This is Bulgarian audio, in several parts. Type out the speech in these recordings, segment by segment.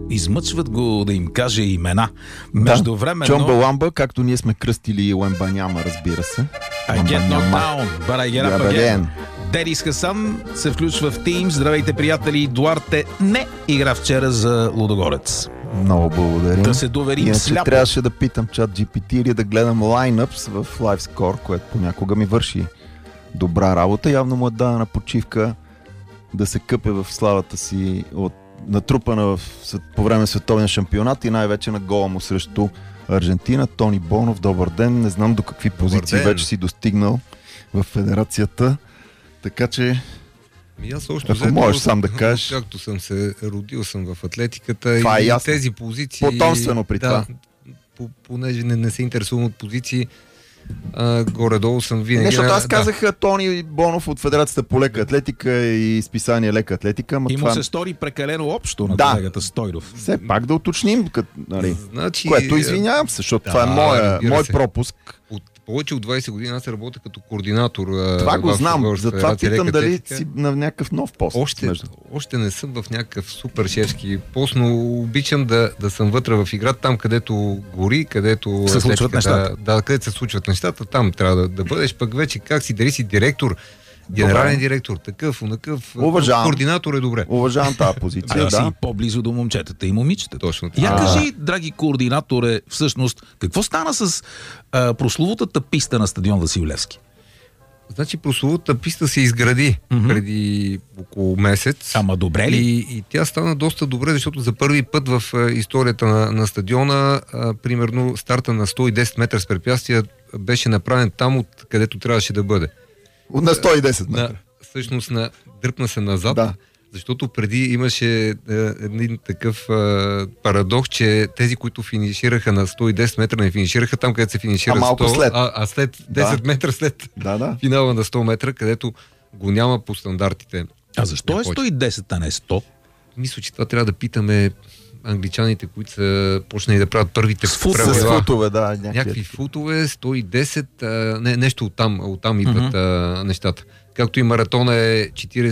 измъчват го да им каже имена. Междувременно... Чомба Ламба, както ние сме кръстили Уембаняма, разбира се. I get knocked down, but I get up again. Дедис Хасан се включва в Teams. Здравейте, приятели. Дуарте не игра вчера за Лудогорец. Много благодарим. Да се доверим сляпо. Трябваше да питам ChatGPT или да гледам лайнъпс в LiveScore, което понякога ми върши добра работа. Явно му е дадена почивка да се къпе в славата си от натрупана по време на световния шампионат и най-вече на гола му срещу Аржентина. Тони Бонов, добър ден. Не знам до какви позиции вече си достигнал в федерацията. Така че ако можеш сам да кажеш. Както съм се родил, съм в атлетиката това и е тези позиции... Потомствено при това. Понеже не се интересувам от позиции, горе-долу съм винаги... Защото аз казах Тони Бонов от Федерацията по лека атлетика и списание Лека атлетика. И му се стори прекалено общо на колегата Стойров. Все пак да уточним, нали, което извинявам се, защото това е мой пропуск. От повече от 20 години аз работя като координатор. Това го знам, затова питам дали си на някакъв нов пост. Още не съм в някакъв супер шефски пост, но обичам да съм вътре в играта, там където гори, където се случват нещата. Да, където се случват нещата, там трябва да бъдеш, пък вече как си, дали си директор, генерален директор, такъв, онакъв, координатор е добре. Уважавам тази позиция, си по-близо до момчетата и момичета. Точно. Я кажи, драги координаторе, всъщност, какво стана с прословутата писта на стадион Васил Левски? Значи прословутата писта се изгради преди около месец. Ама добре ли? И тя стана доста добре, защото за първи път в историята на стадиона, примерно старта на 110 метра с препятствия беше направен там, където трябваше да бъде. На 110 метра. Всъщност дръпна се назад, защото преди имаше един такъв парадокс, че тези, които финишираха на 110 метра, не финишираха там, където се финишира 100, след 10 метра след финала на 100 метра, където го няма по стандартите. А защо е 110, а не 100? Мисля, че това трябва да питаме англичаните, които са почнали да правят първите правила. С футове, някакви футове, 110, нещо оттам идват нещата. Както и маратона е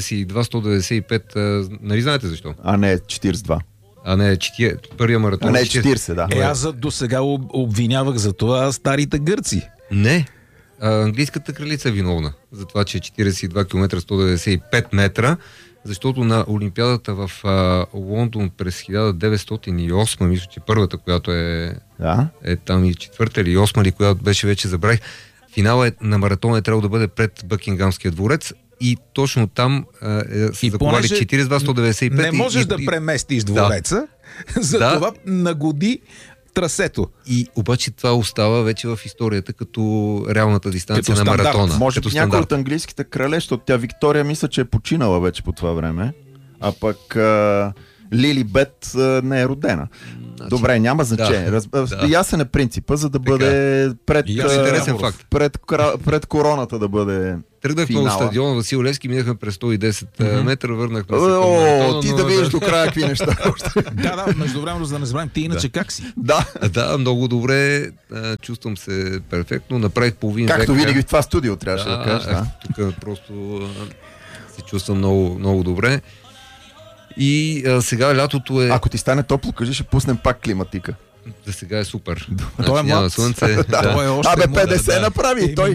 42-195, нали знаете защо? А не 42. А не първия маратон. А не 40, да. Аз до сега обвинявах за това старите гърци. Не. Английската кралица е виновна за това, че 42 км 195 метра, защото на Олимпиадата в Лондон през 1908, мисля, че първата, която е там и четвърта или осма, или която беше вече забравих, финалът на маратона е трябвало да бъде пред Бъкингамския дворец и точно там са заковали 42-195. Не можеш да преместиш двореца, затова нагоди трасето. И обаче това остава вече в историята като реалната дистанция на маратона. Може би някой от английските крале, защото тя Виктория мисля, че е починала вече по това време, а пък Лили Бет не е родена. Добре, няма значение. Ясен е принципа, за да бъде пред короната да бъде. Тръгнахме от стадиона Васил Левски, минахме през 110 метра, върнахме се към маратона. Ти да видиш до края какви неща. Междувременно, за да не забравим, ти иначе как си? Да, много добре. Чувствам се перфектно. Направих половин век. Както винаги в това студио трябваше да кажеш. Тук просто се чувствам много, много добре. И сега лятото е... Ако ти стане топло, кажи, ще пуснем пак климатика. За сега е супер. Той е млад. Слънце. Той е още 50 направи. Той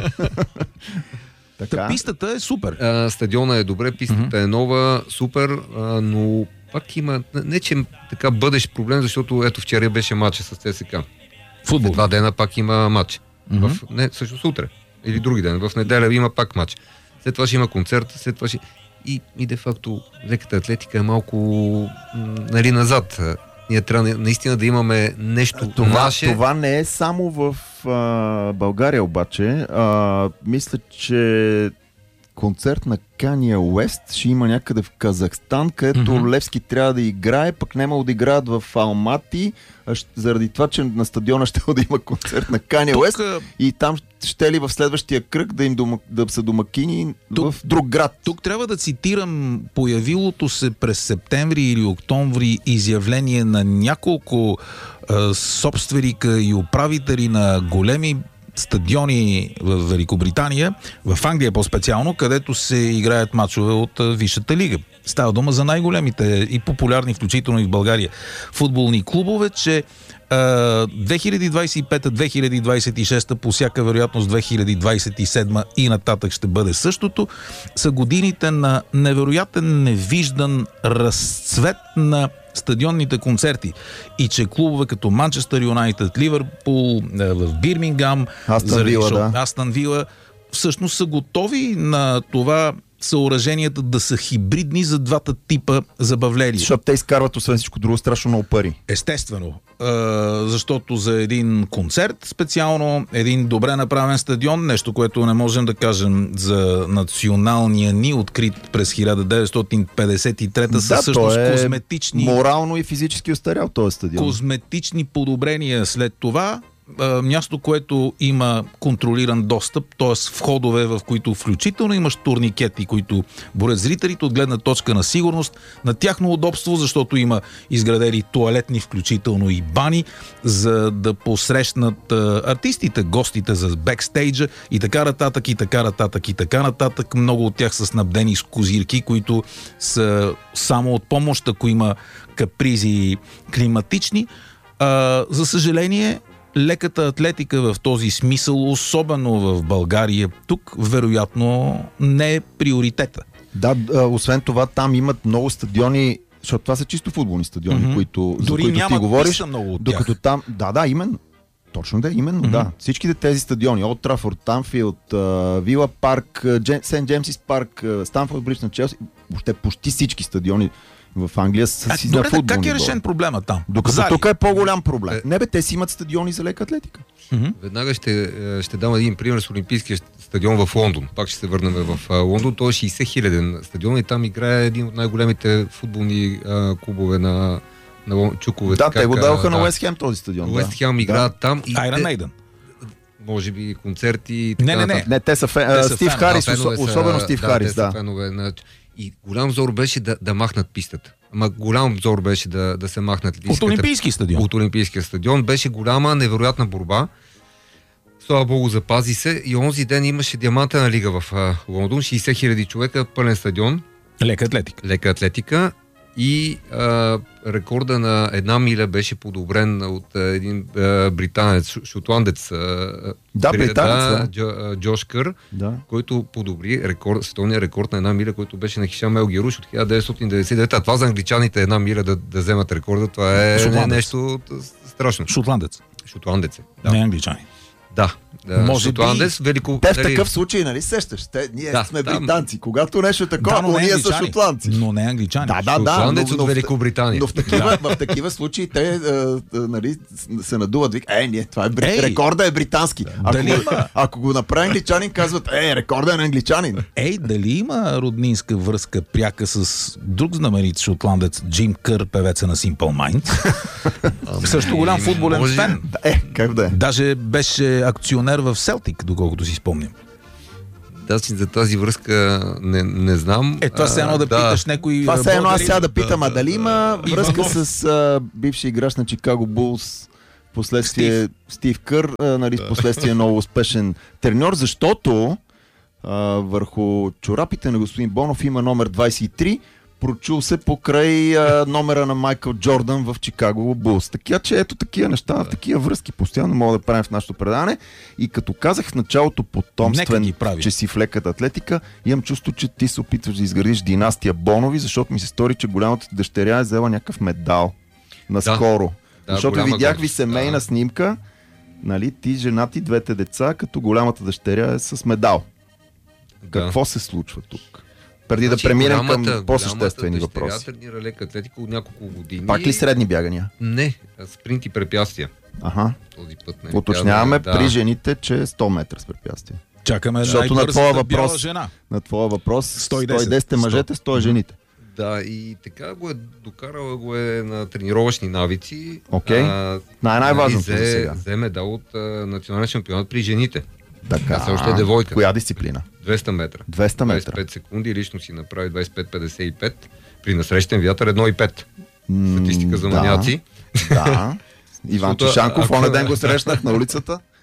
пистата е супер. Стадиона е добре, пистата е нова, супер, но пак има... Не, че така бъдеш проблем, защото ето вчера беше матча с ЦСКА. Футбол. 2 дена пак има матч. Също утре. Или други ден. В неделя има пак матч. След това ще има концерт, след това ще... И де-факто леката атлетика е малко назад. Ние трябва наистина да имаме нещо наше. Това не е само в България обаче. Мисля, че концерт на Kanye West ще има някъде в Казахстан, където Левски трябва да играе, пък няма да играят в Алмати, заради това, че на стадиона ще да има концерт на Kanye West и там ще ли в следващия кръг да са домакини в друг град. Тук трябва да цитирам появилото се през септември или октомври изявление на няколко собственика и управители на големи стадиони в Великобритания, в Англия по-специално, където се играят мачове от Висшата лига. Става дума за най-големите и популярни, включително и в България, футболни клубове, че 2025-2026, по всяка вероятност 2027 и нататък ще бъде същото, са годините на невероятен, невиждан разцвет на стадионните концерти. И че клубове като Манчестър Юнайтед, Ливърпул, в Бирмингам, Астън Вила, всъщност са готови на това съоръженията да са хибридни за двата типа забавления. Защото те изкарват освен всичко друго страшно много пари. Естествено. Защото за един концерт специално, един добре направен стадион, нещо, което не можем да кажем за националния ни, открит през 1953 са всъщност козметични... морално и физически остарял този стадион. Козметични подобрения след това. Място, което има контролиран достъп, т.е. входове, в които включително имаш турникети, които борят зрителите от гледна точка на сигурност, на тяхно удобство, защото има изградени тоалетни, включително и бани, за да посрещнат артистите, гостите за бекстейджа и така нататък, и така нататък, и така нататък. Много от тях са снабдени с козирки, които са само от помощ, ако има капризи климатични. За съжаление, леката атлетика в този смисъл, особено в България, тук вероятно не е приоритета. Да, освен това там имат много стадиони, защото това са чисто футболни стадиони, за които ти говориш. Много от докато там, именно. Точно да. Всичките тези стадиони, Олд Трафорд, Анфилд, Вила Парк, Сент Джеймсис Парк, Станфорд Бридж на Челси, въобще почти всички стадиони в Англия са си за футболни. Как е решен проблема там? Докато тук е по-голям проблем. Те си имат стадиони за лека атлетика. Веднага ще дам един пример с Олимпийския стадион в Лондон. Пак ще се върнем в Лондон. Той е 60-хиляден стадион и там играе един от най-големите футболни клубове на Чукове. Да, те го даваха на Уест Хем този стадион. Уест Хем играят там. Iron Maiden. Може би концерти. Не, те са Стив Харис, особено Стив Харис. И голям взор беше да махнат пистата. Голям взор беше да се махнат от Олимпийски стадион. От Олимпийския стадион. Беше голяма, невероятна борба. Слава Богу, запази се. И онзи ден имаше диамантена лига в Лондон. 60 хиляди човека, пълен стадион. Лека атлетика. И рекорда на 1 миля беше подобрен от един британец, шотландец, Джош Кър, който подобри световния рекорд на 1 миля, който беше на Хишам Ел Геруш от 1999. А това за англичаните 1 миля да вземат рекорда, това е нещо страшно. Шотландец. Не англичани. Да. Може би. Те в такъв случай, нали сещаш? Ние сме британци. Когато нещо такова, ние са шотландци. Но не англичани. Шотландец от Великобритания. Но в такива случаи те се надуват. Това е рекорда е британски. Ако го направи англичанин, казват, рекорда е на англичанин. Дали има роднинска връзка пряка с друг знаменит шотландец, Джим Кър, певеца на Simple Minds? Също голям футболен фен. Как да е? Даже беше акционер в Селтик, доколкото си спомням. Да, за тази връзка не знам. Това се едно да питаш някой... Това се едно аз сега да питам, дали има връзка с бивши играч на Чикаго Булс, последствие Стив Кър, последствие много успешен треньор, защото върху чорапите на господин Бонов има номер 23, прочул се покрай номера на Майкъл Джордан в Чикаго Булс. Така че ето такива неща, такива връзки постоянно мога да правим в нашото предаване. И като казах в началото потомствен, че си в леката атлетика, имам чувство, че ти се опитваш да изградиш династия Бонови, защото ми се стори, че голямата дъщеря е взела някакъв медал наскоро. Защото видях ви семейна снимка, ти, жена ти, двете деца, като голямата дъщеря е с медал. Какво се случва тук? Преди да преминем към по-съществени въпроси. Тя тренира лека атлетика от няколко години. Пак ли средни бягания? Не, спринт и препятствия. Този път. Уточняваме при жените, че е 100 метра с препятствия. Чакаме най-бързата бяла жена. На твоя въпрос 110 мъжете, 100 жените. Да, и така го е докарала на тренировъчни навици. Най-важното за сега. Взе медал от национален шампионат при жените. Така, още е девойка. Коя дисциплина? 200 метра. 25 секунди, лично си направи 25-55. При насрещен вятър 1,5. Статистика за маняци. Да. Иван Чешанков, оня ден го срещнах на улицата.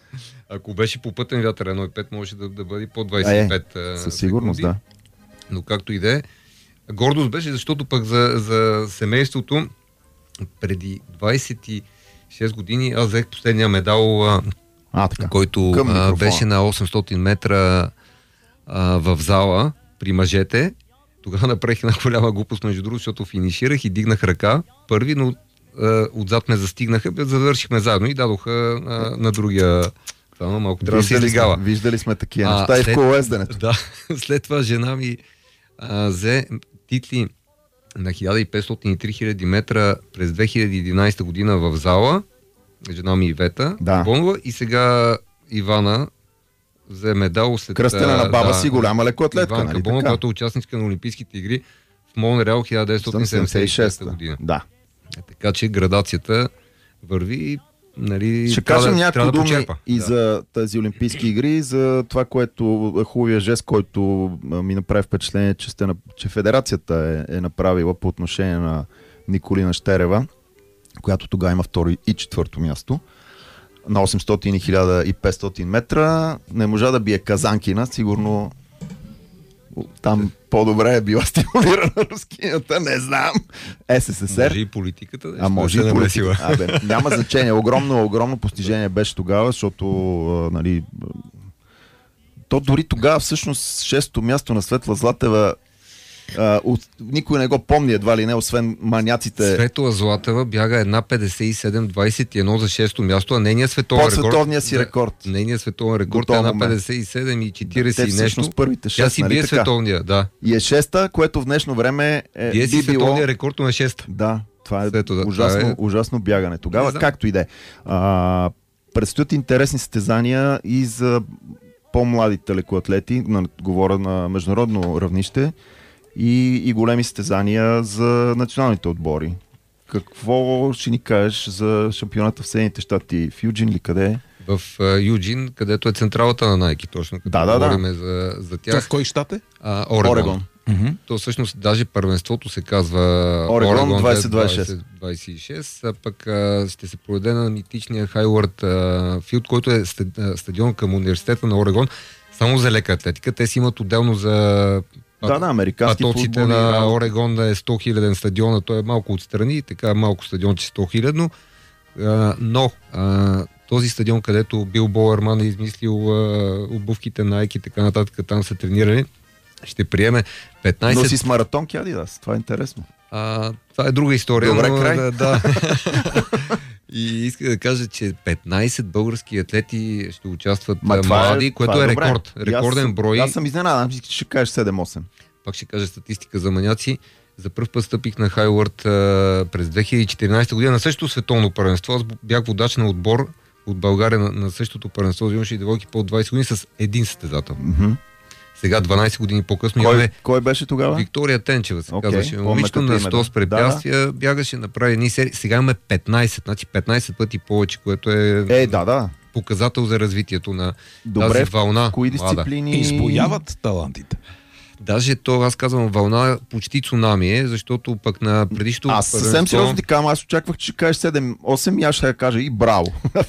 Ако беше по пътен вятър 1,5, може да бъде по 25 със сигурност, секунди. да. Но както и да е, гордост беше, защото пък за семейството преди 26 години аз взех последния медал, който беше на 800 метра в зала при мъжете. Тогава направих една голяма глупост, между другото, защото финиширах и дигнах ръка първи, но отзад ме застигнаха, завършихме заедно и дадоха на другия. Това малко трябва да се излегава. Виждали сме такива неща и в колоезденето. Да, след това жена ми взе титли на 1500 и 3000 метра през 2011 година в зала. Жена ми Ивета Бонова и сега Ивана взе медал след... Кръстена на баба си, голяма лекоатлетка. Иванка Бонова, която е участничка на Олимпийските игри в Монреал 1976 година. Да. Така че градацията върви. Нали, ще кажем някои думи и за тези Олимпийски игри, за това, което е хубавия жест, който ми направи впечатление, че Федерацията е направила по отношение на Николина Щерева, която тогава има второ и четвърто място на 800 и 1500 метра. Не можа да бие Казанкина, сигурно там по-добре е била стимулирана рускинята, не знам. СССР. Може и политиката. Може и политиката. Няма значение. Огромно постижение беше тогава, защото нали, то дори тогава всъщност 6-то място на Светла Златева никой не го помни едва ли не, освен маняците. Светла Златева бяга 1,57,21 за 6-то място, а нейният световен рекорд... По-световния си рекорд. Нейният световен рекорд е 1,57,40 и нещо. Първите 6, тя си бие световния, да. И е 6-та, което в днешно време бие си световния рекорд на 6-та. Да, това е ужасно бягане. Тогава, както и да е. Предстоят интересни състезания и за по-младите лекоатлети, говоря на международно равнище, и големи състезания за националните отбори. Какво ще ни кажеш за шампионата в Съединените щати? В Юджин ли къде е? В Юджин, където е централата на Nike, точно като говорим за тях. В кой щат е? Орегон. То всъщност даже първенството се казва Орегон 2026. А пък ще се проведе на митичния Хайуард Филд, който е стадион към университета на Орегон, само за лека атлетика. Те си имат отделно за американски патоците на Орегон е 100 000 стадиона, той е малко отстрани, така малко стадион, че 100 000, но този стадион, където Бил Боуерман е измислил обувките на Nike и така нататък, там са тренирали, ще приеме 15... Но си с маратонки Адидас, това е интересно. Това е друга история. Добре, край. Да. И иска да кажа, че 15 български атлети ще участват млади, което е рекорд. Рекорден брой. Аз съм изненадан, ще кажеш 7-8. Пак ще кажа статистика за маняци. За пръв път стъпих на Хайуард през 2014 година на същото световно първенство. Аз бях водач на отбор от България на същото първенство за юноши и девойки по 20 години с един състезател. Сега 12 години по-късно Кой беше тогава? Виктория Тенчева се казваше. Момичето на 100 с препятствия бягаше, направи едни серии. Сега имаме 15, значи 15 пъти повече, което е показател за развитието на тази вълна. Кои дисциплини избояват талантите? Даже то, аз казвам, вълна почти цунами е, защото пък на предишното... Аз съвсем сериозно ти казвам, аз очаквах, че кажеш 7-8 и аз ще я кажа и браво.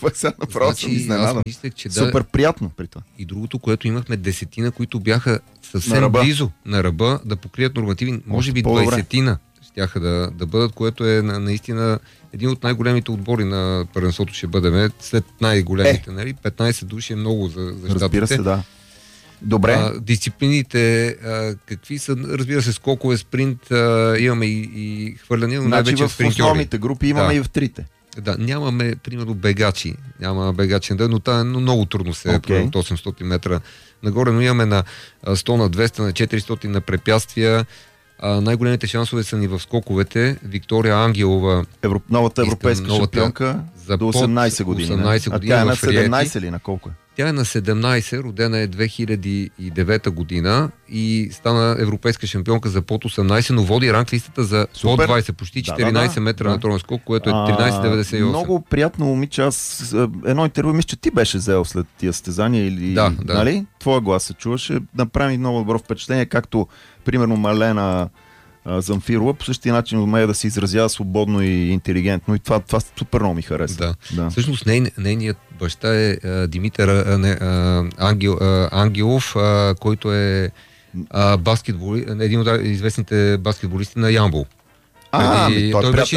Аз мислех, че супер приятно при това. И другото, което имахме десетина, които бяха съвсем близо на ръба да покрият нормативи, може би 20-тина щяха да бъдат, което е наистина един от най-големите отбори на първенството ще бъдем, след най-големите, нали? 15 души е много за щатите. Разбира се, да. Добре. Дисциплините, какви са, разбира се, скокове, спринт, имаме и хвърляне, но най-вече в основните групи имаме и в трите. Да, нямаме, примерно, бегачи. Няма бегачен ден, но това много трудно се от 800 метра нагоре, но имаме на 100, на 200, на 400 на препятствия. Най-големите шансове са ни в скоковете. Виктория Ангелова, новата европейска шампионка до 18 години. 18 години. Тя е на 17 или на колко е? Тя е на 17, родена е 2009 година и стана европейска шампионка за под 18, но води ранг листата за под 20, почти 14 метра на тронен скок, което е 13,98. Много приятно момиче. Аз едно интервю, мисля, че ти беше взел след тия състезания или нали? Твоя глас се чуваше. Направи много добро впечатление, както примерно Малена Замфирова по същия начин умее да се изразява свободно и интелигентно и това супер много ми харесва. Да. Всъщност нейният баща е Димитър Ангелов, който е един от известните баскетболисти на Ямбол. Той беше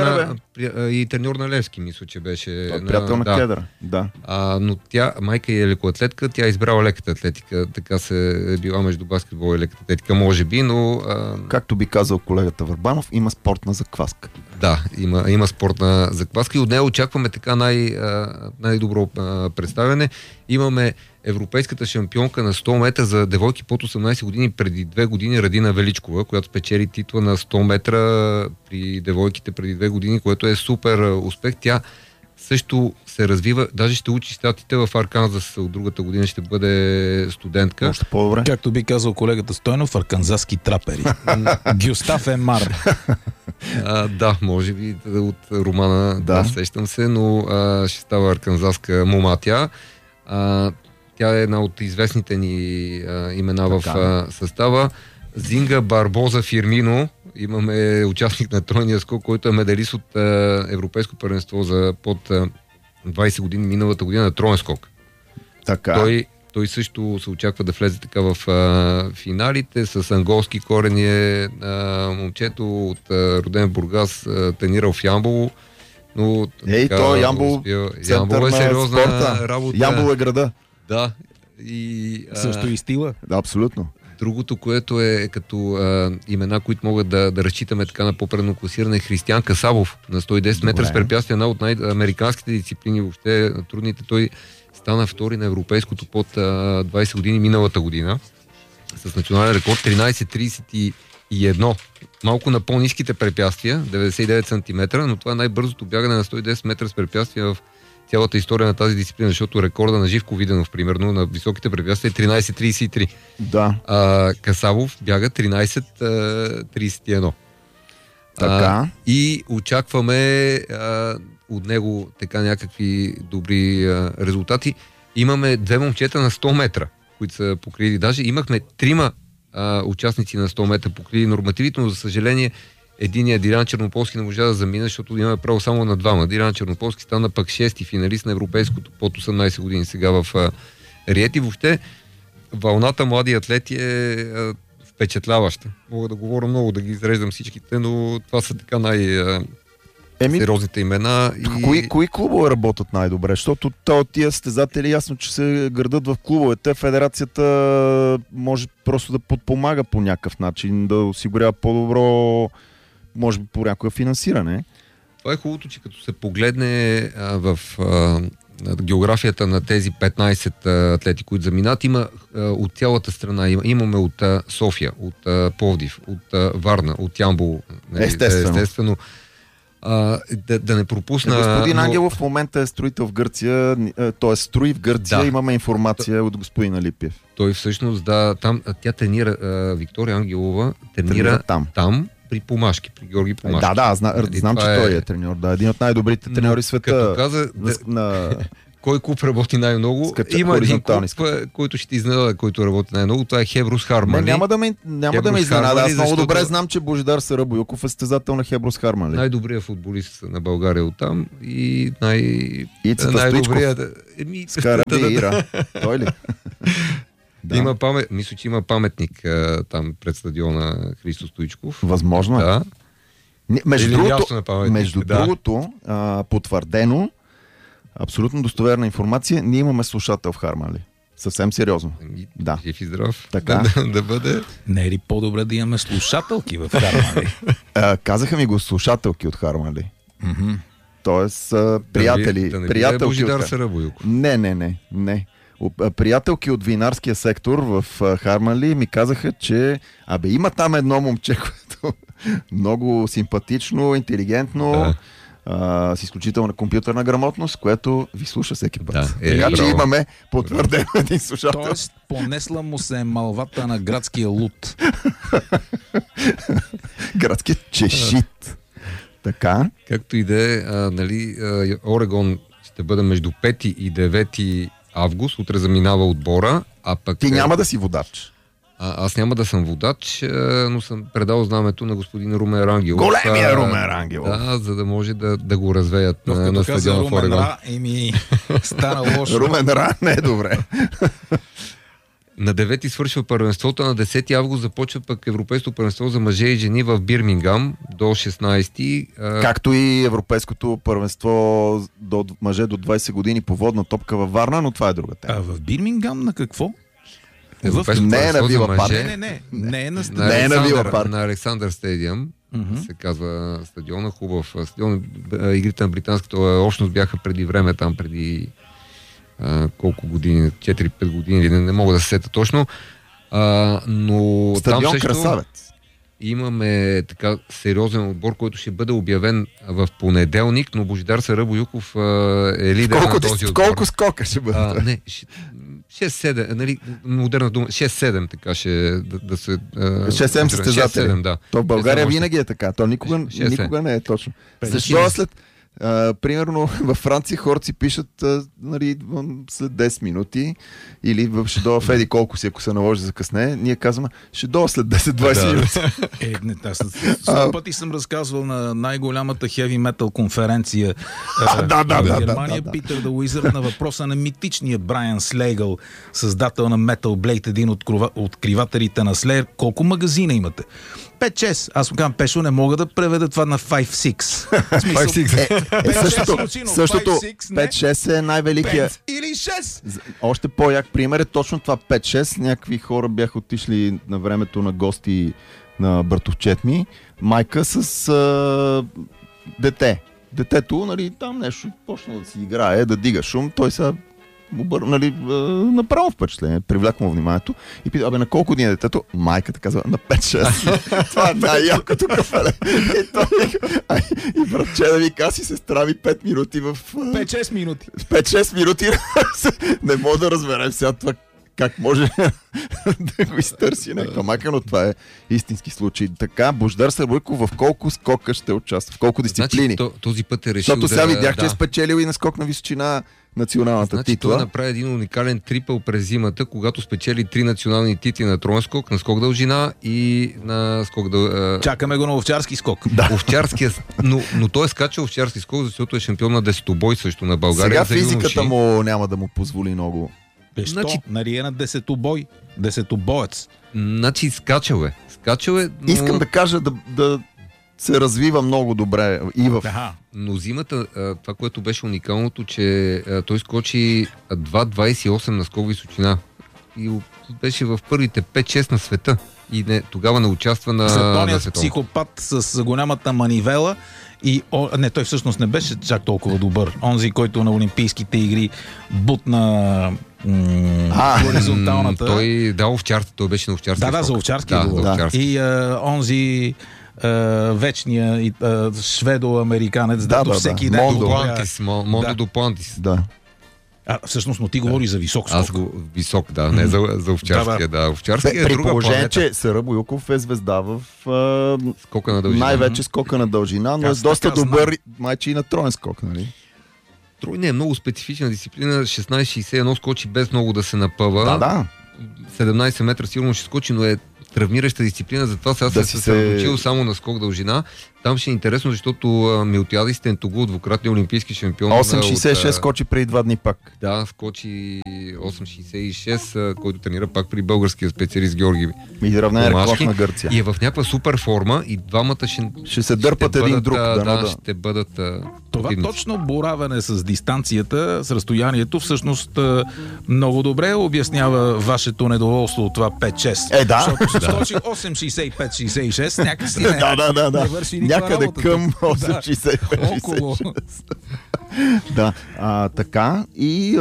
и треньор на Левски, мисля, че беше. Той приятел на Кедър, да. Но майка е лекоатлетка, тя е избрала леката атлетика, така се е била между баскетбол и леката атлетика, може би, но... Както би казал колегата Върбанов, има спортна закваска. Да, има спортна закваска и от нея очакваме така най-добро представяне. Имаме европейската шампионка на 100 метра за девойки под 18 години преди 2 години, Радина Величкова, която спечели титла на 100 метра при девойките преди 2 години, което е супер успех. Тя също се развива, даже ще учи статите в Арканзас, от другата година ще бъде студентка. Още по-добре. Както би казал колегата Стойнов, арканзаски трапери. Гюстав Емар. Да, може би от романа, да сещам се, но ще става арканзаска моматя. Тя е една от известните ни имена в състава. Зинга Барбоза Фирмино. Имаме участник на тройния скок, който е медалист от Европейско първенство за под 20 години миналата година на троен скок. Така. Той също се очаква да влезе така в финалите. С анголски корени е момчето от роден в Бургас, тренирал в Ямбол. Но, Ямбол е сериозна спорта. Работа. Ямбол е града. Да. Също и стила. Да, абсолютно. Другото, което е като имена, които могат да разчитаме така на по-предно класиране, Християн Касабов на 110 метра с препятствие, една от най-американските дисциплини, въобще трудните. Той стана втори на европейското под 20 години миналата година с национален рекорд 13.31. Малко на по-ниските препятствия, 99 см, но това е най-бързото бягане на 110 метра с препятствия в цялата история на тази дисциплина, защото рекорда на Живко Виденов, примерно, на високите препятствия е 13.33. Да. Касабов бяга 13.31. Така. И очакваме от него така някакви добри резултати. Имаме 2 момчета на 100 метра, които са покрили. Даже имахме 3 участници на 100 метра покрили нормативите, но за съжаление единият Дилян Чернополски не можа да замина, защото имаме право само на 2. Дилян Чернополски стана пък 6-ти финалист на европейското под 18 години сега в Риети. Въобще вълната млади атлети е впечатляваща. Мога да говоря много, да ги изреждам всичките, но това са така сериозните имена. Кои клубове работят най-добре? Защото тия състезатели ясно, че се градат в клубовете. Федерацията може просто да подпомага по някакъв начин, да осигурява по-добро, може би по някое финансиране. Това е хубавото, че като се погледне в географията на тези 15 атлети, които заминат, има от цялата страна. Имаме от София, от Пловдив, от Варна, от Ямбол. Естествено. Да не пропусна... Господин Ангелов в момента е строител в Гърция, т.е. строи в Гърция, имаме информация от господин Алипиев. Той всъщност, тя тренира, Виктория Ангелова тренира там при Помашки, при Георги Помашки. Знам, че той е треньор. Да, един от най-добрите треньори в света. Като каза, кой клуб работи най-много? Има един клуб, който ще ти изненада, който работи най-много. Това е Хеброс Хармали. Няма да ме изненада. Аз много добре знам, че Божидар Сарабойоков е състезател на Хеброс Хармали. Най-добрият футболист на България оттам и най-добрият... Скарабеира. Той ли? Да. Мисля, че има паметник там пред стадиона Христо Стоичков. Възможно е. Да. Между другото, потвърдено, абсолютно достоверна информация, ние имаме слушател в Хармали. Съвсем сериозно. Да. Жив и здрав. Така. Да бъде. Не е ли по-добре да имаме слушателки в Хармали? Казаха ми го слушателки от Хармали. Mm-hmm. Тоест, приятели. Приятелки от Хармали. Не. Приятелки от винарския сектор в Хармали ми казаха, че има там едно момче, което много симпатично, интелигентно, с изключителна компютърна грамотност, което ви слуша всеки път. Така че имаме потвърден един слушател. Тоест, понесла му се малвата на градския лут. Градския чешит. Така. Както и да е, Орегон ще бъде между 5 и 9 август, утре заминава отбора, а пък... Ти няма да си водач. Аз няма да съм водач, но съм предал знамето на господин Румен Рангелов. Големия Румен Рангелов! Да, за да може да го развеят на стадиона в Румен Орегон. Ра, стана лошо. Румен Ра не е добре. На 9 свършва първенството, на 10 август започва пък Европейското първенство за мъже и жени в Бирмингам до 16. Както и Европейското първенство до мъже до 20 години по водна топка във Варна, но това е друга тема. А в Бирмингам на какво? Европейското Не е на първенство за Вила Парк. мъже. Не е на Не е на Вила Парк. На Александър Стадиум се казва стадиона, хубав стадион. Игрите на британската общност бяха преди време там, преди колко години, 4-5 години, не мога да се сета точно. Но Стадион там също Красавец. имаме така сериозен отбор, който ще бъде обявен в понеделник, но Божидар Сарабоюков е лидер на този отбор. Колко скока ще бъде? Не, 6-7, нали, модерна дума, 6-7 така ще да се... 6-7 състезатели. 6-7, да. То в България още. винаги е така. То никога не е точно. Защо примерно във Франция хората си пишат след 10 минути или ще дойда в еди колко си, ако се наложи за късне, ние казваме, ще дойда след 10-20 минути. Сто пъти съм разказвал на най-голямата хеви метал конференция в Германия, Питър да Уизър, на въпроса на митичния Брайан Слейгъл, създател на Metal Blade, един от откривателите на Slayer, колко магазина имате? 5-6. Аз му казвам, Пешо, не мога да преведа това на 5-6. 5-6. Същото 5-6 е най-великия. 5 или 6. Още по-як пример е точно това 5-6. Някакви хора бяха отишли на времето на гости на братовчет ми. Майка с дете. Детето, нали, там нещо почна да си играе, да дига шум. Той са направо впечатление, привляква му вниманието и пита, на колко години е детето? Майката казва, на 5-6. Това е най-якото кафеле. И братче да ви каза, сестра ми 5 минути в... 5-6 минути. 5-6 минути. Не мога да разберем сега това как може да го изтърси на камака, но това е истински случай. Така, Божидар Сарабоюков в колко скока ще участва? В колко дисциплини? Значи, този път е решил защото сега видях, че е спечелил и на скок на височина националната титла. Той направи един уникален трипъл през зимата, когато спечели 3 национални титли на троен скок, на скок дължина и на скок Чакаме го на овчарски скок. Да. Овчарския, но той е скачал овчарски скок, защото е шампион на десетобой също на България. Сега физиката му няма да му позволи много. Значи, нали е на десетобой, десетобоец. Значи скачал е, но... Искам да кажа да се развива много добре и в... Но зимата, това, което беше уникалното, че той скочи 2.28 на скок височина. И беше в първите 5-6 на света. И тогава не участва на световният психопат с голямата манивела. Не, той всъщност не беше чак толкова добър. Онзи, който на Олимпийските игри бутна хоризонталната. Той беше на овчарски скок. За овчарски е добър. И онзи вечния шведо-американец, всеки ден. Мондо Дуплантис. Да. Всъщност, но ти говориш за висок скок. Висок, не за овчарския. Овчарския при положение, че Сарабоюков е звезда в скока на дължина. Най-вече скока на дължина, но е доста добър майче и на троен скок, нали? Тройна е много специфична дисциплина. 16-61 скочи без много да се напъва. Да. 17 метра сигурно ще скочи, но е травмираща дисциплина, затова сега се съсредоточил само на скок дължина. Там ще е интересно, защото Милтиадис Тентогул, двукратния олимпийски шампион. 8.66 скочи преди 2 дни пак. Да, скочи 8.66, който тренира пак при българския специалист Георги Изравнен рекорд на Гърция. И е в някаква супер форма и двамата ще се дърпат един друг. Ще бъдат... Това точно боравене с дистанцията, с разстоянието, всъщност много добре обяснява вашето недоволство от това 5-6. Защото се скочи 8.65-66, някакси не върши някъде към 8.65-66. Да, така и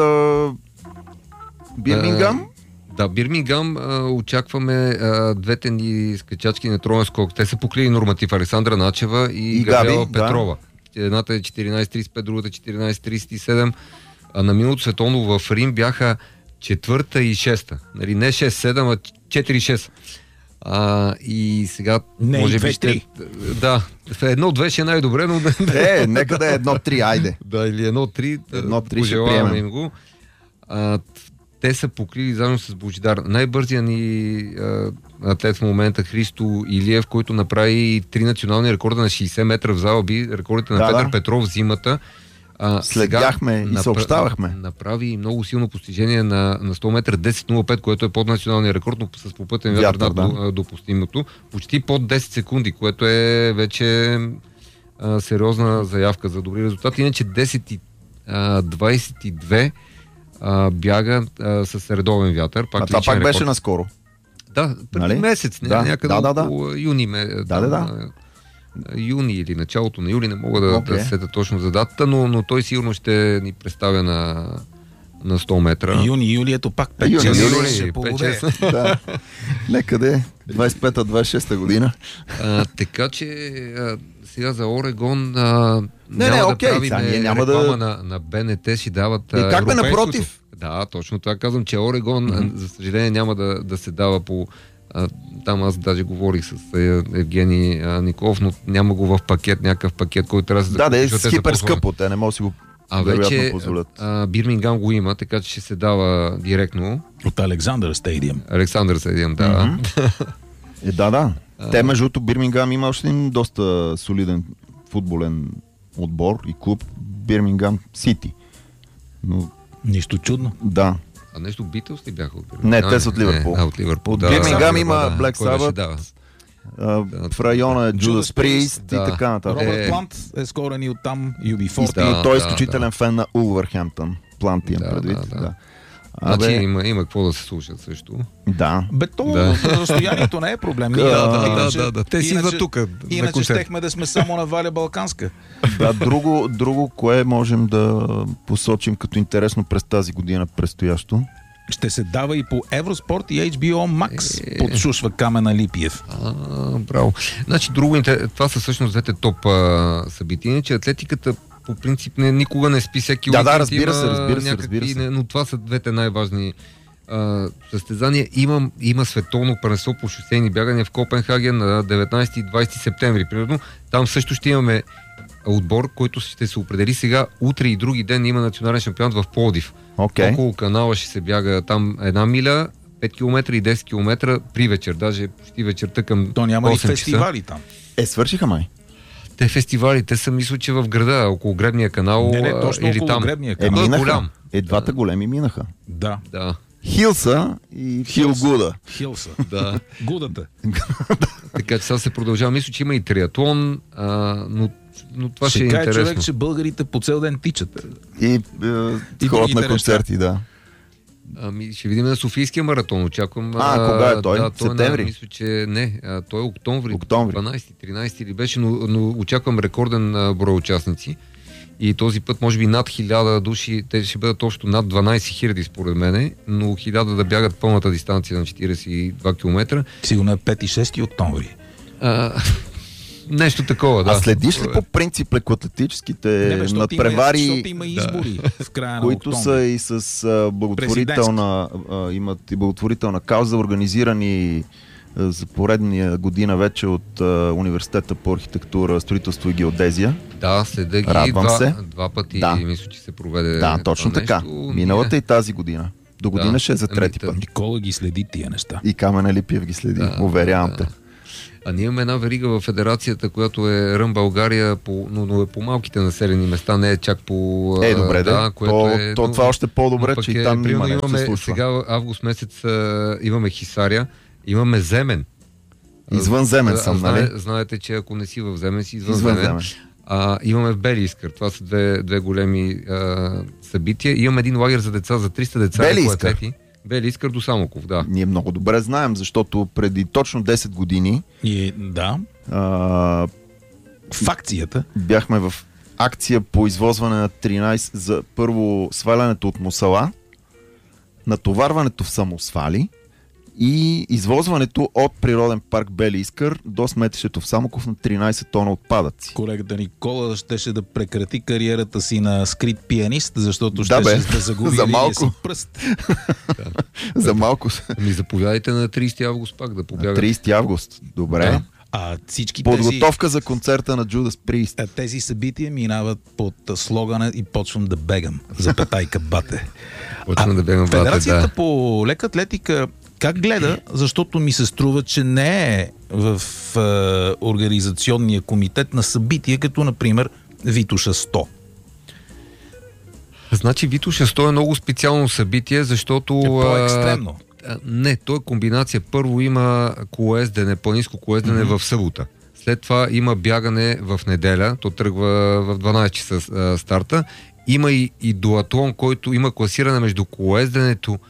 Бирмингам? Бирмингам очакваме двете ни скачачки на троен скок. Те са поклили норматив, Александра Начева и Габриела Петрова. Едната е 14.35, другата 14.37. На миналото световно в Рим бяха 4-та и 6-та. Нали, не 6-7, а 4-6. И сега може би ще... Да, 1-2 ще е най-добре, но... нека да е 1-3, айде. Да, или 1-3. 1-3 ще приемем. Им го. те са покрили заедно с Божидар. Най-бързият ни атлет в момента Христо Илиев, който направи 3 национални рекорда на 60 метра в залби, рекордите на Петър Петров в зимата. Следяхме и съобщавахме. Направи много силно постижение на 100 метра 10.05, което е под националния рекорд, но с попътен вятър над допустимото. Почти под 10 секунди, което е вече сериозна заявка за добри резултати. Иначе 10.22 бяга с редовен вятър. Това пак беше наскоро. Да, преди месец, някъде около юни. Юни или началото на юли, не мога да сета точно за датата, но той сигурно ще ни представя на 100 метра. Юни, ето пак 5-6. Да. Некъде 25-26 година. Така че сега за Орегон няма да правим реклама на БНТ, си дават как бе, напротив? Да, точно това казвам, че Орегон, за съжаление, няма да се дава по... Там аз даже говорих с Евгений Николов, но няма го в пакет, някакъв пакет, който трябва да се закупи. Да, е хипер скъпо, те не могат да си го вече позволят. Бирмингам го има, така че ще се дава директно. От Александър Стадиум. Александър Стадиум, да. Да. Те, между другото, Бирмингам има още един доста солиден футболен отбор и клуб, Бирмингам Сити. Но... Нищо чудно. Да. А нещо Битълс ли бяха от Бирмингам? Не, те са от Ливърпул. От Ливърпул. От Бирмингам има Black Sabbath, в района е Judas Priest и така нататък. Робърт Плант е скорен и оттам, UB40. И той е изключителен фен на Улвърхемптън. Плант имам предвид. Значи има какво да се слушат също. Да. Разстоянието не е проблем. Те си идват тук. Иначе щехме да сме само на Валя Балканска. Да, друго, кое можем да посочим като интересно през тази година предстоящо? Ще се дава и по Евроспорт и HBO Max, подшушва Камена Липиев. Браво. Значи, това са всъщност двете топ събития, че атлетиката по принцип никога не спи всеки уикенд. Да, разбира се. Но това са двете най-важни състезания. Има световно първенство по шосейни бягания в Копенхаген на 19 и 20 септември. Примерно, там също ще имаме отбор, който ще се определи сега. Утре и други ден има национален шампионат в Пловдив. Около канала ще се бяга там 1 миля, 5 км и 10 км при вечер. Даже почти вечерта към 8 часа. То няма и фестивали там. Свършиха май. Фестивалите са, мисля, че в града, около Гребния канал. Не, точно или около там. Гребния канал. Минаха. Двата големи минаха. Да. Хилса и Хилгуда. Хилса. Да. Гудата. Така че сега се продължава. Мисля, че има и триатлон, но това ще е интересно. Човек, че българите по цел ден тичат. И ходят на концерти, да. Ще видим на Софийския маратон. Очаквам. Кога е той? Септември? Мисля, че не. Той е октомври. 12-13 или беше, но очаквам рекорден брой участници. И този път може би над 1000 души, те ще бъдат общо над 12 000 според мене, но 1000 да бягат пълната дистанция на 42 км. Сигурно е 5-6 октомври. Нещо такова, да. А следиш ли по принцип лекоатлетическите надпревари, защото има избори в края на които октомври. са и с благотворителна, имат и благотворителна кауза, организирани за поредния година вече от Университета по архитектура, строителство и геодезия. Да, следа ги два пъти, мисля, че се проведе. Да, точно така. Миналата и тази година. До година ще е за трети път. Никола ги следи тия неща. И Камена Липиев ги следи, уверявам те. А ние имаме една верига в федерацията, която е Рън България, но е по малките населени места, не е чак по... добре, това още по-добре, че и там има нещо се случва. Сега август месец имаме Хисаря, имаме Земен. Извън Земен съм, нали? Знаете, че ако не си в Земен, си извън Земен. Имаме в Бели Искър. Това са две големи събития. Имаме един лагер за деца, за 300 деца. Бели Искър? Бели Искър до Самоков, да. Ние много добре знаем, защото преди точно 10 години в акцията бяхме в акция по извозване на 13 за първо свалянето от мусала, натоварването в самосвали и извозването от природен парк Бели Искър до сметището в Самоков на 13 тона отпадъци. Колегата Никола щеше да прекрати кариерата си на скрит пианист, защото щеше да загуби линия си пръст. За малко. Заповядайте на 30 август пак да побягате. 30 август, добре. Да. А всички Подготовка за концерта на Judas Priest. тези събития минават под слогана и почвам да бегам за петайка бате. Почвам да бегам бате, Федерацията по лека атлетика как гледа? Защото ми се струва, че не е в организационния комитет на събития, като например Витоша 100. Значи Витоша 100 е много специално събитие, защото... Е по-екстремно. Не, то е комбинация. Първо има колоездене, планинско колоездене в събота. След това има бягане в неделя. То тръгва в 12 часа старта. Има и дуатлон, който има класиране между колоезденето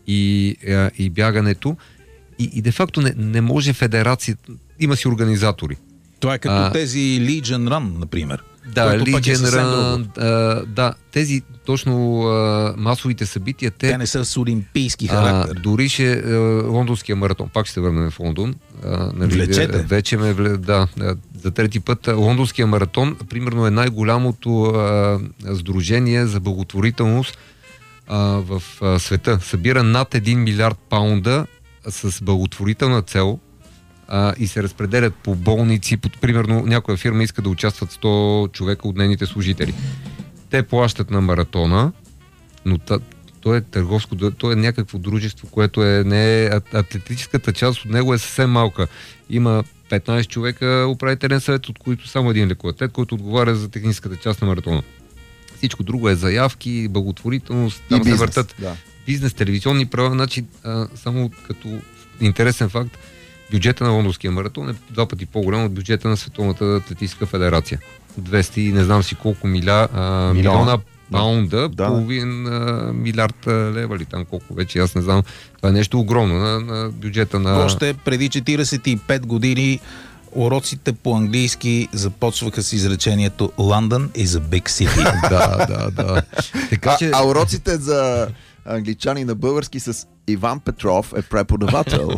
и бягането. И де-факто не може федерацията... Има си организатори. Това е като тези Legion Run, например. Да, Legion Run, да, тези точно масовите събития, те не са с олимпийски характер. Дори лондонския маратон, пак ще се върнем в Лондон. Влечете. Вече за трети път. Лондонския маратон, примерно, е най-голямото сдружение за благотворителност в света. Събира над 1 милиард паунда с благотворителна цел, и се разпределят по болници. Примерно някоя фирма иска да участват 100 човека от нейните служители. Те плащат на маратона, но то е търговско, то е някакво дружество, което не е атлетическата част от него е съвсем малка. Има 15 човека управителен съвет, от които само един лекоатлет, който отговаря за техническата част на маратона. Всичко друго е заявки, благотворителност, там се въртат бизнес, телевизионни права. Значи, само като интересен факт, бюджета на лондонския маратон е 2 пъти по-голям от бюджета на Световната атлетическа федерация. 200 и не знам си колко милиона паунда, половин милиард лева ли там колко вече, аз не знам. Това е нещо огромно на бюджета на... Още преди 45 години уроците по английски започваха с изречението London is a big city. Да. Така, че... А уроците за англичани на български с Иван Петров е преподавател.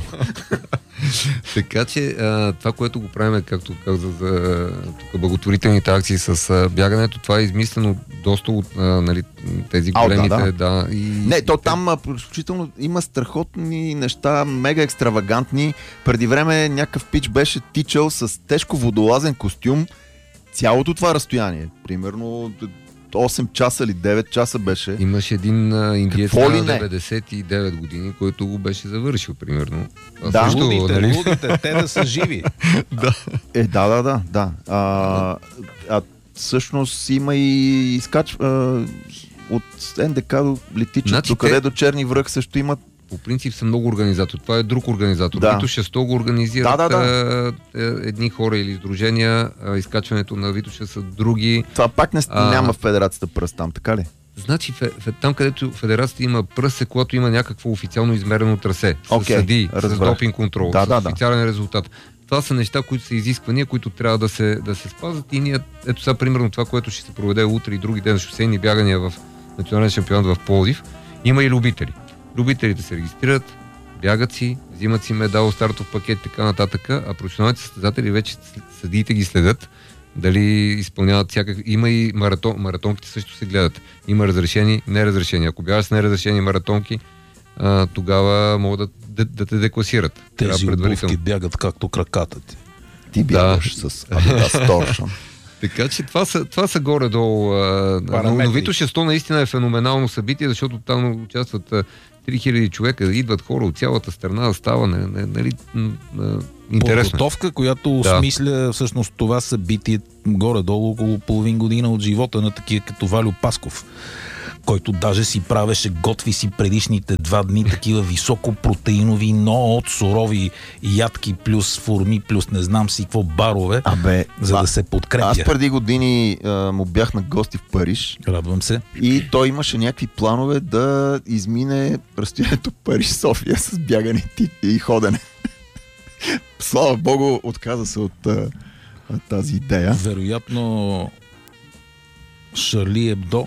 Така че това, което го правим, както каза за благотворителните акции с бягането, това е измислено доста от тези големите. Не, то там включително има страхотни неща, мега екстравагантни. Преди време някакъв пич беше тичал с тежко водолазен костюм цялото това разстояние. Примерно 8 часа или 9 часа беше. Имаше един индиец на 99 години, който го беше завършил, примерно. Лудите, те да са живи. Да. Всъщност има и от НДК до Летича, докъде до Черни връх също имат. По принцип са много организатори. Това е друг организатор. Витоша 100 го организират едни хора или издружения. Изкачването на Витоша са други. Това пак няма в федерацията пръст там, така ли? Значи там, където федерацията има пръст, е когато има някакво официално измерено трасе. С съдии, с допинг контрол, с официален резултат. Това са неща, които са изисквания, които трябва да се спазват. И ние, ето сега, примерно това, което ще се проведе утре и други ден, шосейни бягания в национален шампионат в Пловдив, има и любители. Любителите се регистрират, бягат си, взимат си медал, стартов пакет, така нататък, а професионалните състезатели вече съдиите ги следят, дали изпълняват всякакви... Има и маратонките също се гледат. Има разрешени, неразрешени. Ако бягаш с неразрешени маратонки, тогава могат да те декласират. Тези обувки бягат както краката ти. Ти бягаш с Adidas Torsion. Така че това са горе-долу. Но Витоша 100 наистина е феноменално събитие, защото там участват 3000 човека, идват хора от цялата страна, да става интересно. Подготовка, която осмисля всъщност това събитие горе-долу около половин година от живота на такива като Валю Пасков, който даже си правеше, готви си предишните 2 дни такива високопротеинови, но от сурови ядки плюс форми, плюс не знам си какво барове, за да се подкрепя. Аз преди години му бях на гости в Париж. Радвам се. И той имаше някакви планове да измине разстоянието Париж-София с бягане и ходене. Слава Богу, отказа се от тази идея. Вероятно Шарли Ебдо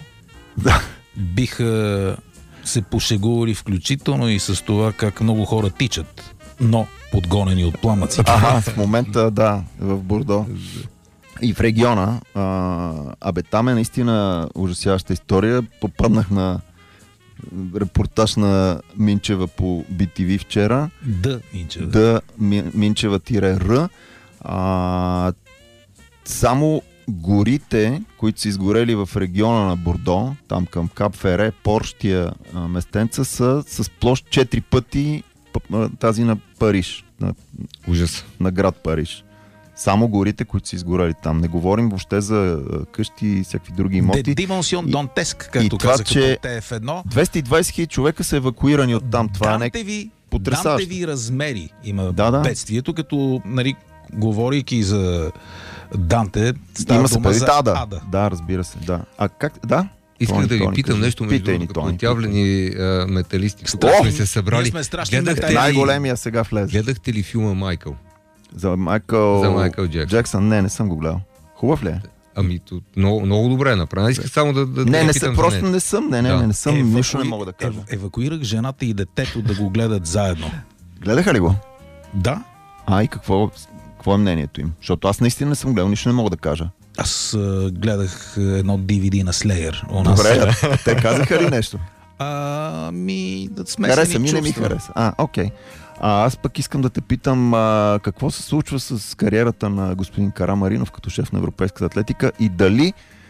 биха се пошегували включително и с това как много хора тичат, но подгонени от пламъци. В момента в Бордо. И в региона. Там е наистина ужасяваща история. Попаднах на репортаж на Минчева по BTV вчера. Минчева. Минчева-Р. Само горите, които са изгорели в региона на Бордо, там към Кап Фере, Порщия местенца, са с площ 4 пъти тази на Париж. Ужас. На град Париж. Само горите, които са изгорели там. Не говорим въобще за къщи и всякакви други имоти. Димонсион Донтеск, както това, казах, че от ТФ1. 220 000 човека са евакуирани от там. Това е потресаващо. Дантеви размери има да. бедствието, като, нали, говорейки за Данте, става дума за Ада. Да, разбира се. Да. А как? Да? Исках да ви питам нещо между като отявлени металисти. Тук сме се събрали. Най-големия сега влезе. Гледахте ли филма Майкъл? За Майкъл Джексън. Не съм го гледал. Хубав ли е? Ами, много добре е направено. Исках само да не съм, просто не съм. Не съм, нищо не мога да кажа. Евакуирах жената и детето да го гледат заедно. Гледаха ли го? Да. И какво е мнението им? Защото аз наистина не съм гледал, нищо не мога да кажа. Аз гледах едно DVD на Slayer. Добре, те казаха ли нещо? Смесени хареса, чувства. Не ми хареса. Окей. Аз пък искам да те питам какво се случва с кариерата на господин Карамаринов като шеф на Европейската атлетика и дали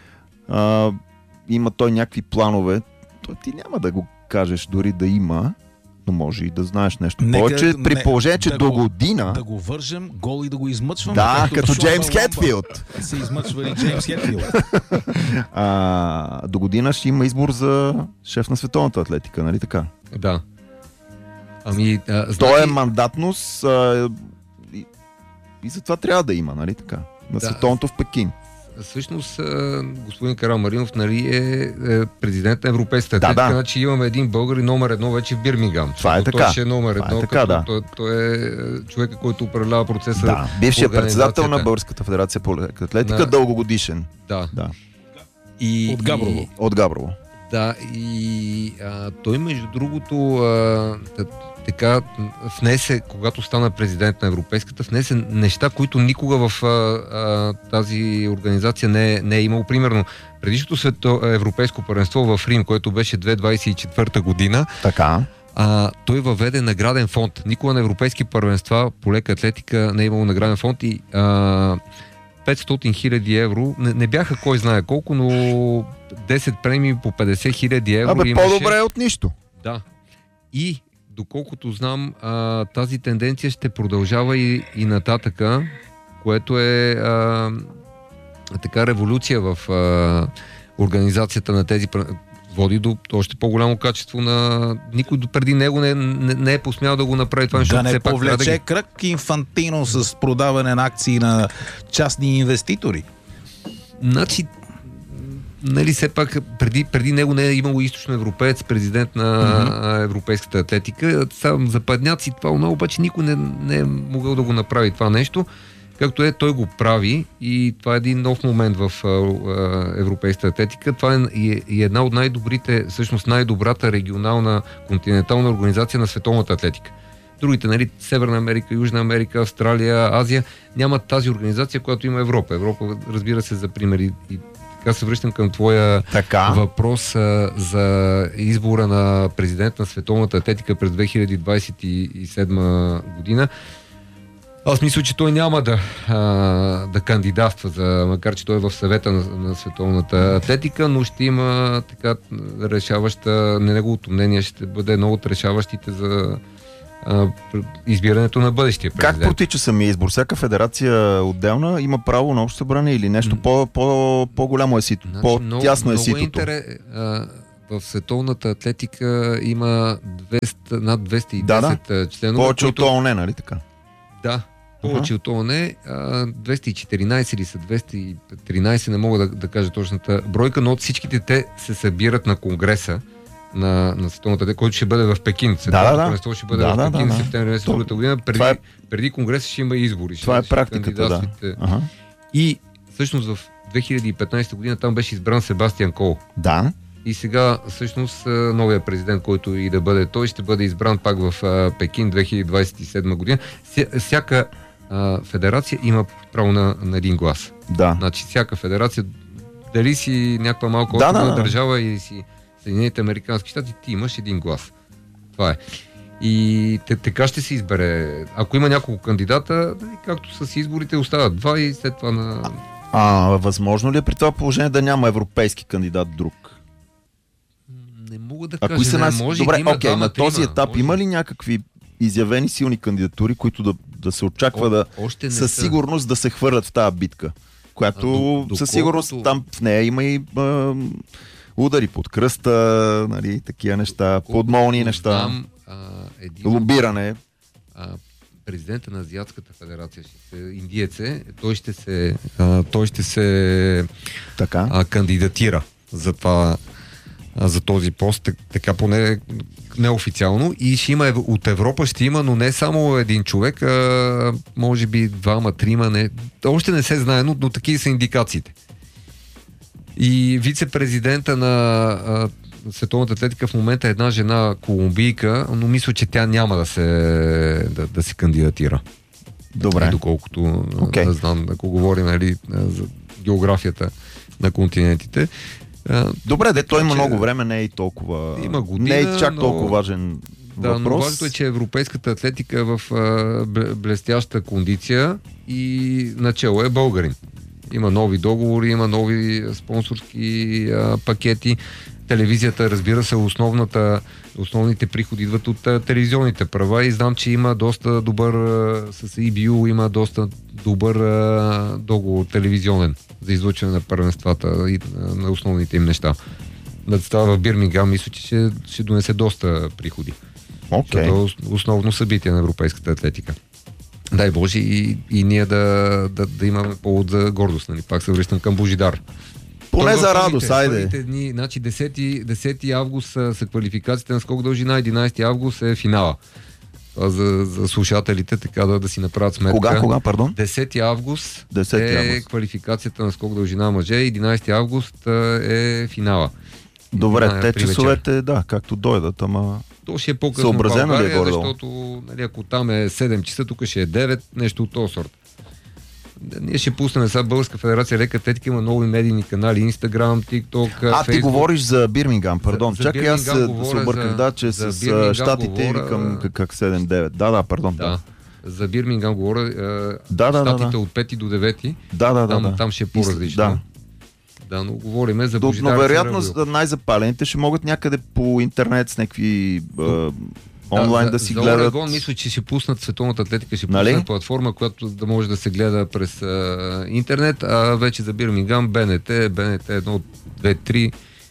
има той някакви планове. Ти няма да го кажеш дори да има, но може и да знаеш нещо повече, при положение, че до година... Да го вържем гол и да го измъчваме. Да, като Джеймс Хетфилд. Се измъчвали Джеймс Хетфилд. До година ще има избор за шеф на световната атлетика, нали така? Да. Ами, той е мандатност и затова трябва да има, нали така? На световното в Пекин. Всъщност, господин Карамаринов, нали, е президент на Европейската атлетика, значи имаме един българин номер 1 вече в Бирмингам. Това е така. Той ще е номер 1, той е човека, който управлява процеса. Да, бившият председател на Българската федерация по атлетика, дългогодишен. Да. От Габрово. Да, и той, между другото, така внесе, когато стана президент на Европейската, внесе неща, които никога в тази организация не е имало. Примерно, предишното европейско първенство в Рим, което беше 2024 година, така. Той въведе награден фонд. Никога на европейски първенства по лека атлетика не е имало награден фонд и 500 000 евро, не бяха кой знае колко, но 10 премии по 50 000 евро имаше. По-добре от нищо. Да. И доколкото знам, тази тенденция ще продължава и нататъка, което е така революция в организацията на тези води до още по-голямо качество на... Никой преди него не е посмял да го направи това. Да не повлече кръг Инфантино с продаване на акции на частни инвеститори. Значи, нали, все пак преди него не е имало източноевропеец, президент на европейската атлетика. Сам западняци това, но обаче никой не е могъл да го направи това нещо. Както е, той го прави и това е един нов момент в европейската атлетика. Това е и една от най-добрите, всъщност най-добрата регионална континентална организация на световната атлетика. Другите, нали, Северна Америка, Южна Америка, Австралия, Азия, нямат тази организация, която има Европа. Европа, разбира се, за пример. И така се връщам към твоя въпрос за избора на президент на световната атлетика през 2027 година. Аз мисля, че той няма да кандидатства, макар че той е в съвета на световната атлетика, но ще има така решаваща, неговото мнение ще бъде едно от решаващите за избирането на бъдещия президент. Как протича самия избор? Всяка федерация отделна има право на общо събрание или нещо по-голямо е сито, по-тясно е ситото? В световната атлетика има над 210 членове. Повече от ООН, нали така? Да, повече от ООН, 214 или са 213, не мога да кажа точната бройка, но от всичките те се събират на конгреса на световната атлетика, който ще бъде в Пекин. Световното ще бъде в Пекин в септември месец другата година. Преди конгреса ще има избори. Това е практиката, да. И всъщност в 2015 година там беше избран Себастиан Кол. Да. И сега всъщност новия президент, който и да бъде той, ще бъде избран пак в Пекин 2027 година. Всяка федерация има право на един глас. Да. Значи всяка федерация, дали си някаква малка островна държава или си Съединените американски щати, ти имаш един глас. Това е. И така ще се избере. Ако има няколко кандидата, както с изборите остават два и след това на... Възможно ли е при това положение да няма европейски кандидат друг? Не мога да кажа, не може. Добре, да има окей, на този етап може. има ли някакви изявени силни кандидатури, които да се очаква със сигурност да се хвърлят в тази битка? Която със сигурност там в нея има и удари под кръста, нали, такива неща, подмолни неща, лобиране. Президента на Азиатската федерация, индиец е, той ще се кандидатира за това, за този пост, така поне неофициално, и ще има от Европа, ще има, но не само един човек, може би двама, трима, още не се знае, но такива са индикациите. И вице-президента на световната атлетика в момента е една жена колумбийка, но мисля, че тя няма да се кандидатира. Добре. Доколкото не знам, ако говорим за географията на континентите. Добре, той има много време, не е и толкова... Има година, не е чак толкова важен въпрос. Но важното е, че европейската атлетика е в блестяща кондиция и начало е българин. Има нови договори, има нови спонсорски пакети. Телевизията, разбира се, основните приходи идват от телевизионните права и знам, че има доста добър с EBU, има доста добър договор телевизионен за излъчване на първенствата и на основните им неща. Да става в Бирмингам, мисля, че ще донесе доста приходи. Това е основно събитие на европейската атлетика. Дай Боже и ние да имаме повод за гордост. Нали? Пак се връщам към Божидар. Поне за радост, айде. Дни, значи 10 август са квалификациите на скок дължина, 11 август е финала. За слушателите, така да си направят сметка. Кога, пардон? 10 август е квалификацията на скок дължина мъже, 11 август е финала. Добре, те часовете, както дойдат, ама... То ще е по-късно в България, защото ако там е 7 часа, тук ще е 9, нещо от този сорт. Ние ще пуснем сега Българска федерация лека атлетика, има нови медийни канали, Инстаграм, ТикТок, Фейсбук. Ти говориш за Бирмингам, пардон. Чакай, аз се обърках, че с щатите викам как 7-9. Да, пардон. Да. За Бирмингам говоря, щатите от 5 до 9, там ще е по-различно. Да, но говориме за Божидар. Но вероятно най-запалените ще могат някъде по интернет с някакви онлайн да си гледат. За Орегон мисля, че ще пуснат световната атлетика, ще пуснат платформа, която да може да се гледа през интернет, а вече за Бирмингам БНТ 1, 2, 3,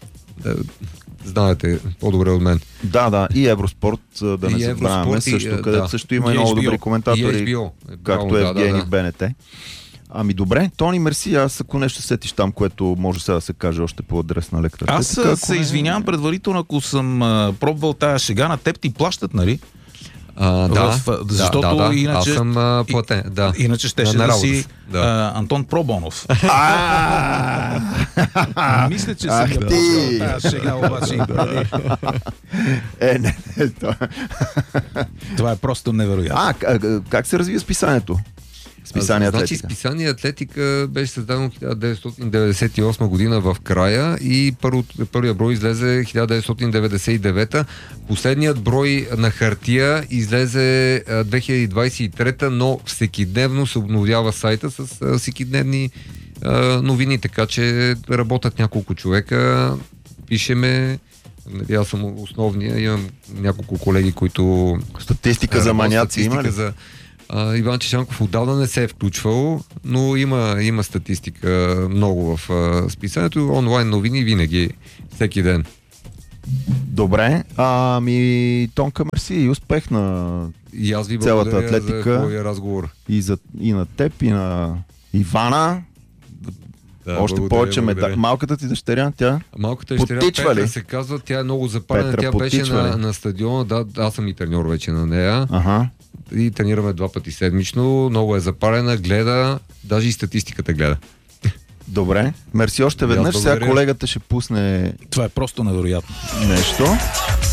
знаете по-добре от мен. Да, и Евроспорт, да не забравяме също, където също има и много добри коментатори, както Евгений в БНТ. Ами добре, Тони, мерси. Аз ако нещо сетиш там, което може сега да се каже още по адрес на лекарите. Аз се извинявам предварително, ако съм пробвал тая шега, на теб ти плащат, нали? Защото иначе... Аз съм платен, да. Иначе щеше да си Антон Пробонов. Мисля, че съм плащал тая шега, обаче. Не. Това е просто невероятно. Как се развива списанието? Списание Атлетика. Значи списание Атлетика беше създадено 1998 година в края и първия брой излезе 1999. Последният брой на хартия излезе 2023, но всекидневно се обновява сайта с всекидневни новини, така че работят няколко човека, пишеме. Аз съм основния, имам няколко колеги, които... Статистика за маняци има ли? Иван Чешанков отдавна не се е включвал, но има статистика много в списанието. Онлайн новини винаги, всеки ден. Добре, Тонка, мерси и успех на и аз ви цялата атлетика. За твоя разговор. И на теб, и на Ивана. Още повече малката ти дъщеря, тя малката дъщеря Петра се казва, тя е много запалена, Петра, тя беше на стадиона, аз съм и треньор вече на нея. И тренираме 2 пъти седмично, много е запалена, гледа, даже и статистиката гледа. Добре, мерси още веднъж, сега колегата ще пусне... Това е просто невероятно. Нещо.